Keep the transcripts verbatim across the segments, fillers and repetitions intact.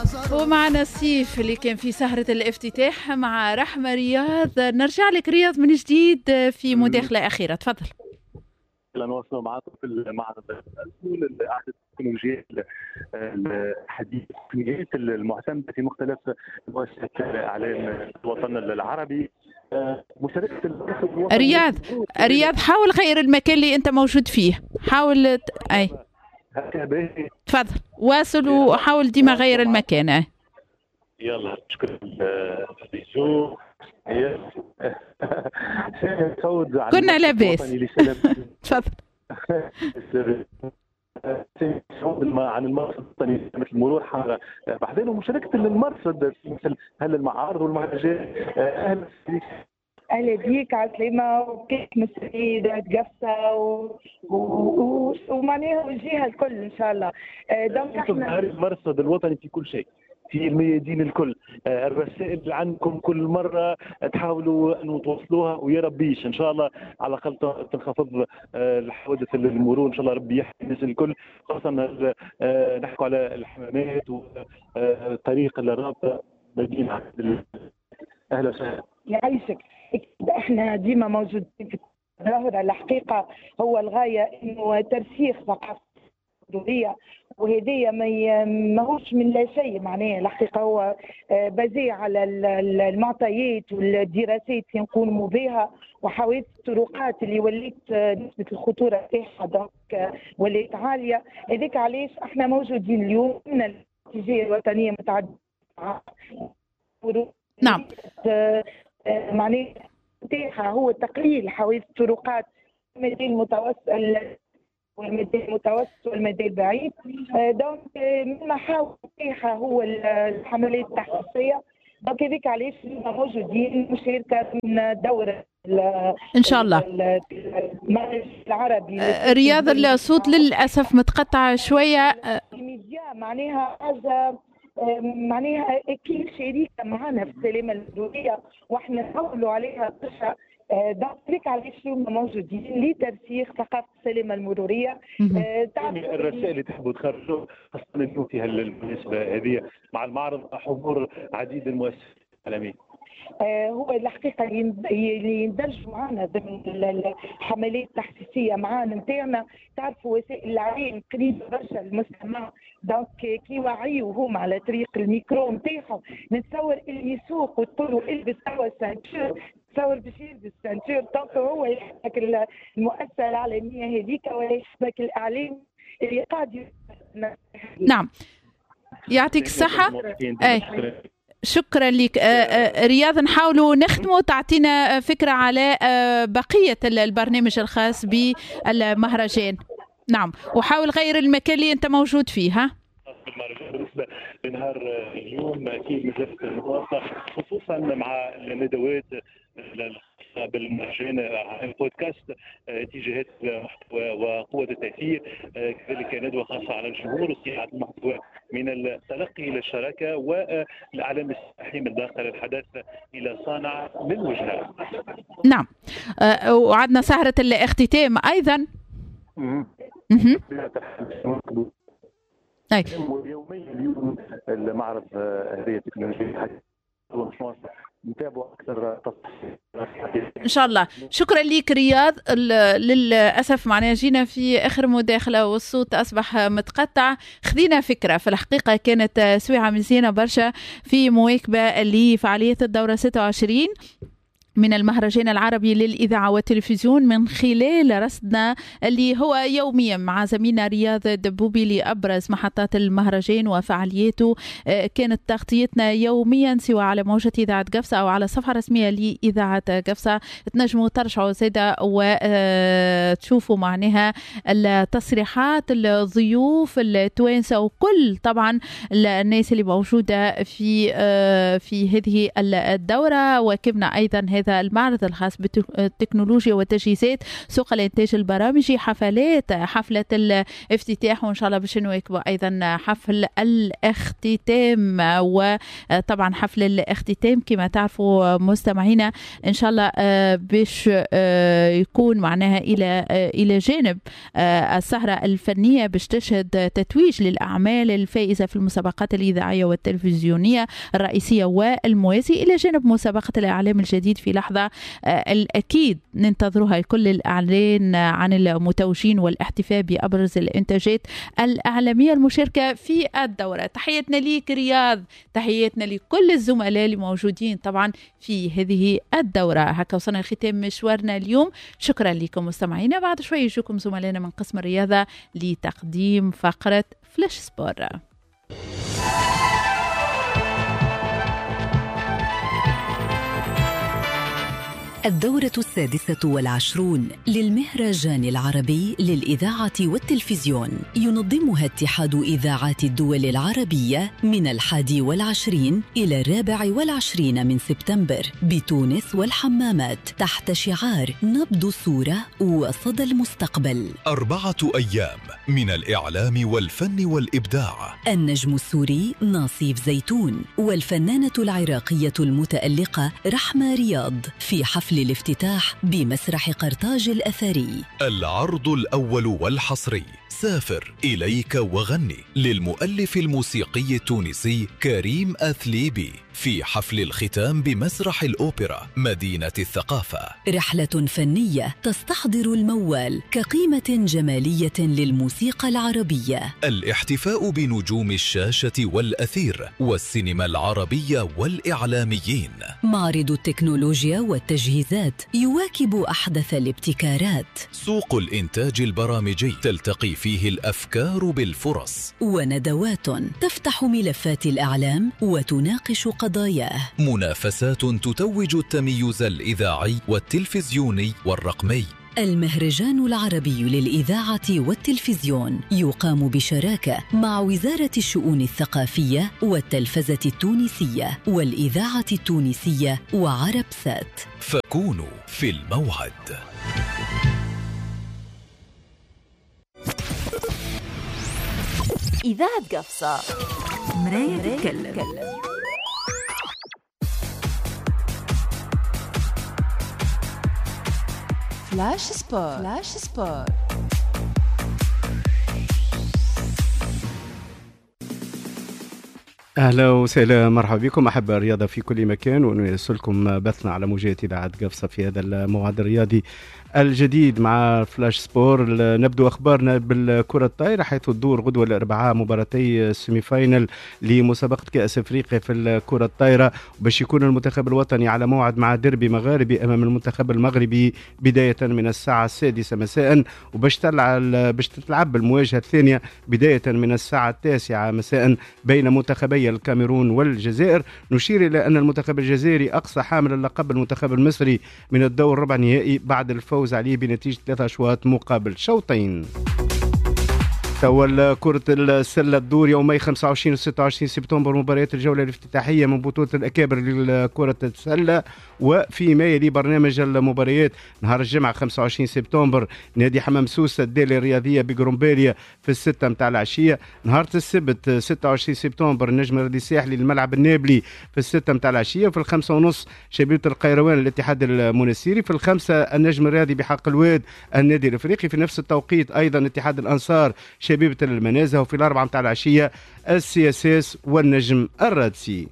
ومعنا سيف اللي كان في سهرة الافتتاح مع رحمة رياض. نرجع لك رياض من جديد في مداخلة أخيرة، تفضل. نواصل معكم في المعرض المسؤول الأحدث التكنولوجيات الحديث التقنيات المعتمدة في مختلف مؤسسات الإعلام الوطن العربي. مشاركة رياض رياض حاول غير المكان اللي أنت موجود فيه، حاول ت... أي تفضل واصل وحاول ديما غير المكان. أي يلا شكرا بيجو. كنا لاباس تفضل. عن المرصد الوطني مثل المرور حاره بحذين ومشاركه المرصد مثل هل المعارض والمهرجان. اهلا بك. اهلا بيك على سلامه وكيف مسعيد قفصه ومعناها والجهه الكل ان شاء الله. دونك احنا المرصد الوطني في كل شيء، في الميادين الكل. الرسائل اللي عندكم كل مرة تحاولوا أن توصلوها ويا ربيش إن شاء الله على الأقل تنخفض الحوادث المرور إن شاء الله. ربي يحمي الناس الكل، خاصة نحكوا على الحمامات وطريق الرابطة مدينة. أهلا وسهلا. يعيشك. احنا ديما موجودين في الظاهرة. الحقيقة هو الغاية إنه ترسيخ ثقافة الحضورية، وهذه ماهوش من لا شيء. معناه الحقيقه هو بازي على المعطيات والدراسات اللي نقوموا بها وحوادث الطرقات اللي وليت نسبه الخطوره تاعها دونك وليت عاليه. هذاك علاش احنا موجودين اليوم من الاستراتيجيه الوطنيه متعدده. نعم. معناه تاعها هو تقليل حوادث الطرقات المدى المتوسط والمدى المتوسط والمدى البعيد. دونك من المحاور تاعها هو الحملات التحفيزيه. دونك هذيك علاش موجودين مشاركه من دوره ان شاء الله المرج العربي. رياض الصوت للاسف متقطع شويه. معناها حاجه معناها اكيد شريكه معنا في السلامه المروريه واحنا نحاولوا عليها برشا. دونك علاش اليوم موجودين لترسيخ ثقافه السلامه المروريه. يعني الرسائل اللي تحبوا تخرجوا خاصه اليوم في هالمناسبه هذه مع المعرض حضور عديد المؤسسات العالميه. آه هو الحقيقه اللي يندرجوا معنا ضمن الحملات التحسيسيه معنا نتاعنا. تعرفوا وسائل الاعلام قريبه برشا للمستمع، دونك كي يوعيوا هم على طريق الميكرو نتاعهم. نتصور اللي يسوق وتقول له البس توا السانتور تصور باش يلبس السانتور. دونك هو يحبك المؤسسه الاعلاميه هذيك ولا يحبك الاعلام اللي قاعد. نعم يعطيك الصحه. اي شكرا لك رياض. نحاولوا نختموا تعطينا فكرة على بقية البرنامج الخاص بالمهرجان. نعم وحاول غير المكان اللي أنت موجود فيه. ها بالمهرجان بالنسبة لنهار اليوم أكيد مازالت متواصلة خصوصا مع الندوات بالمهرجان البودكاست اتجاهات المحتوى وقوة التأثير، كذلك ندوة خاصة على الجمهور وصناعة المحتوى من التلقي إلى الشراكة والإعلام السياحي من داخل الحدث إلى صانع للوجهة. نعم أه وعدنا سهرة الاختتام أيضا. أي يوميا اليوم المعرض هذه التكنولوجيا نتابعوا أكثر إن شاء الله. شكرا لك رياض. للأسف معنا جينا في آخر مداخلة والصوت أصبح متقطع. خذينا فكرة في الحقيقة كانت سويعة مزيانة برشا في مواكبة لفعاليات الدورة ستة وعشرين من المهرجان العربي للإذاعة والتلفزيون من خلال رصدنا اللي هو يوميا مع زميلنا رياض الدبوبي لأبرز محطات المهرجان وفعالياته. كانت تغطيتنا يوميا سواء على موجة إذاعة قفصة أو على الصفحة الرسمية لإذاعة قفصة. تنجموا ترجعوا زيادة وتشوفوا معناها التصريحات الضيوف التوانسة وكل طبعا الناس اللي موجودة في في هذه الدورة. وكبنا أيضا هذا هذا المعرض الخاص بالتكنولوجيا والتجهيزات سوق الإنتاج البرامجي، حفلات حفلة الافتتاح، وإن شاء الله باش نواكبوا أيضا حفل الاختتام. وطبعا حفل الاختتام كما تعرفوا مستمعينا إن شاء الله باش يكون معناها إلى إلى جانب السهرة الفنية باش تشهد تتويج للأعمال الفائزة في المسابقات الإذاعية والتلفزيونية الرئيسية والموازي، إلى جانب مسابقة الإعلام الجديد في لحظة الأكيد ننتظرها كل الإعلان عن المتوجين والاحتفاء بأبرز الإنتاجات الإعلامية المشاركة في الدورة. تحياتنا ليك رياض، تحياتنا لكل الزملاء اللي موجودين طبعا في هذه الدورة. هكا وصلنا لختام مشوارنا اليوم، شكرا لكم مستمعينا. بعد شوي يجوكم زملائنا من قسم الرياضة لتقديم فقرة فلاش سبور. الدورة السادسة والعشرون للمهرجان العربي للإذاعة والتلفزيون ينظمها اتحاد إذاعات الدول العربية من الحادي والعشرين إلى الرابع والعشرين من سبتمبر بتونس والحمامات تحت شعار نبض الصورة وصدى المستقبل. أربعة أيام من الإعلام والفن والإبداع. النجم السوري ناصيف زيتون والفنانة العراقية المتألقة رحمة رياض في حفل الافتتاح بمسرح قرطاج الأثري. العرض الأول والحصري سافر إليك وغني للمؤلف الموسيقي التونسي كريم أثليبي في حفل الختام بمسرح الأوبرا مدينة الثقافة. رحلة فنية تستحضر الموال كقيمة جمالية للموسيقى العربية. الاحتفاء بنجوم الشاشة والأثير والسينما العربية والإعلاميين. معرض التكنولوجيا والتجهيزات يواكب أحدث الابتكارات. سوق الإنتاج البرامجي تلتقي فيه الأفكار بالفرص. وندوات تفتح ملفات الإعلام وتناقش قضاياه. منافسات تتوج التميز الإذاعي والتلفزيوني والرقمي. المهرجان العربي للإذاعة والتلفزيون يقام بشراكة مع وزارة الشؤون الثقافية والتلفزة التونسية والإذاعة التونسية وعرب سات. فكونوا في الموعد. إذاعة قفصة، مراية تتكلم. فلاش سبور. فلاش سبور. أهلا وسهلا، مرحبا بكم أحباء الرياضة في كل مكان، ونرسلكم بثنا على موجات إذاعة قفصة في هذا الموعد الرياضي الجديد مع فلاش سبور. نبدو أخبارنا بالكرة الطائرة، حيث تدور غدوة الأربعاء مباراتي السيمي فاينل لمسابقة كأس أفريقيا في الكرة الطائرة، باش يكون المنتخب الوطني على موعد مع ديربي مغاربي أمام المنتخب المغربي بداية من الساعة السادسة مساء، وباش تلعب باش تلعب المواجهة الثانية بداية من الساعة التاسعة مساء بين منتخبي الكاميرون والجزائر. نشير إلى أن المنتخب الجزائري أقصى حامل اللقب المنتخب المصري من الدور ربع نهائي بعد الفوز عليه بنتيجة ثلاثة أشواط مقابل شوطين. تولى كرة السلة الدور يومي خمسة وعشرين و ستة وعشرين سبتمبر مباريات الجولة الافتتاحية من بطولة الأكابر لكرة السلة، وفيما يلي برنامج المباريات نهار الجمعة خمسة وعشرين سبتمبر نادي حمام سوسة الدالة الرياضية بقرنبالية في الستة متاع العشية. نهار السبت ستة وعشرين سبتمبر النجم الرياضي الساحلي الملعب النابلي في الستة متاع العشية. في الخمسة ونص شبيبة القيروان الاتحاد المنستيري. في الخمسة النجم الرياضي بحق الواد النادي الافريقي. في نفس التوقيت ايضا اتحاد الانصار شبيبة المنازه. وفي الاربعة متاع العشيه السي اس اس والنجم الرادسي.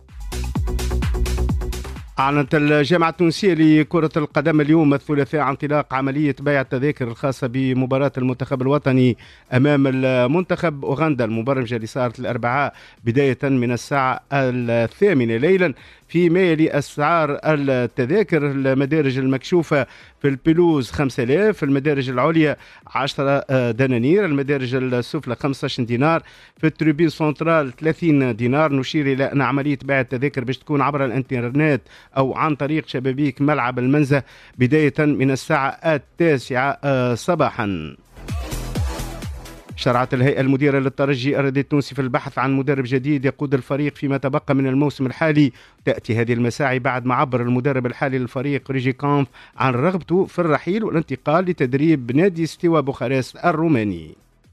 أعلنت الجامعة التونسية لكرة القدم اليوم الثلاثاء عن انطلاق عملية بيع التذاكر الخاصة بمباراة المنتخب الوطني أمام المنتخب أوغندا، المبرمجة اللي صارت الأربعاء بداية من الساعة الثامنة ليلا. فيما يلي أسعار التذاكر: المدارج المكشوفة في البلوز خمسة آلاف، المدارج العليا عشرة دنانير، المدارج السفلى خمسة عشر دينار، في التريبين سنترال ثلاثين دينار. نشير إلى أن عملية بيع التذاكر باش تكون عبر الانترنت أو عن طريق شبابيك ملعب المنزه بداية من الساعة التاسعة صباحا. شرعت الهيئة المديرة للترجي الرياضي التونسي في البحث عن مدرب جديد يقود الفريق فيما تبقى من الموسم الحالي. تأتي هذه المساعي بعد ما عبر المدرب الحالي للفريق ريجي كونف عن رغبته في الرحيل والانتقال لتدريب نادي ستيوا بوخارست الروماني.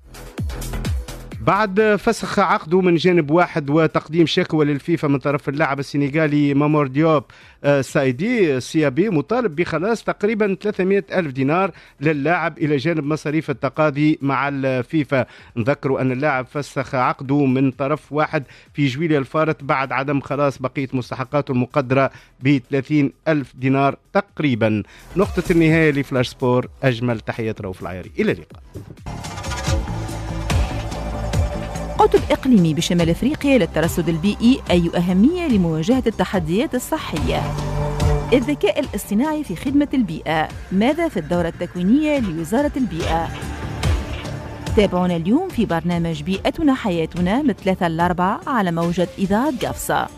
بعد فسخ عقده من جانب واحد وتقديم شكوى للفيفا من طرف اللاعب السنغالي مامور ديوب، سايدي سيابي مطالب بخلاص تقريبا ثلاثمائة ألف دينار للاعب إلى جانب مصاريف التقاضي مع الفيفا. نذكروا أن اللاعب فسخ عقده من طرف واحد في جويليا الفارط بعد عدم خلاص بقية مستحقاته المقدرة ب ثلاثين ألف دينار تقريبا. نقطة النهاية لفلاش سبور. أجمل تحيات رؤوف العياري، إلى اللقاء. قطب إقليمي بشمال أفريقيا للترصد البيئي، أي أهمية لمواجهة التحديات الصحية؟ الذكاء الاصطناعي في خدمة البيئة، ماذا في الدورة التكوينية لوزارة البيئة؟ تابعونا اليوم في برنامج بيئتنا حياتنا من ثلاثة لأربعة على موجة إذاعة قفصة.